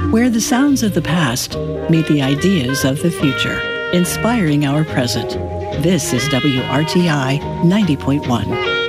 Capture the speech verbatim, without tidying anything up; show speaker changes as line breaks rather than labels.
where the sounds of the past meet the ideas of the future, inspiring our present. This is W R T I ninety point one.